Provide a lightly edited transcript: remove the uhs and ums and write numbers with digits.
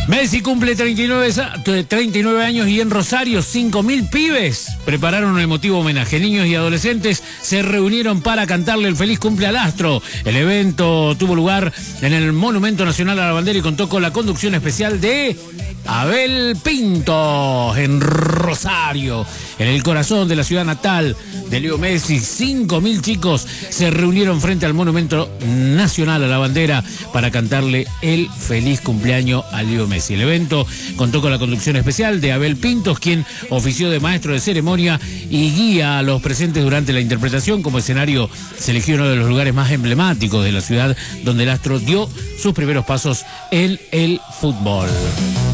Messi cumple 39 años y en Rosario 5.000 pibes prepararon un emotivo homenaje. Niños y adolescentes se reunieron para cantarle el feliz cumple al astro. El evento tuvo lugar en el Monumento Nacional a la Bandera y contó con la conducción especial de Abel Pintos en Rosario, en el corazón de la ciudad natal de Leo Messi. 5.000 chicos se reunieron frente al Monumento Nacional a la Bandera para cantarle el feliz cumpleaños a Leo Messi. El evento contó con la conducción especial de Abel Pintos, quien ofició de maestro de ceremonia y guía a los presentes durante la interpretación. Como escenario se eligió uno de los lugares más emblemáticos de la ciudad, donde el astro dio sus primeros pasos en el fútbol.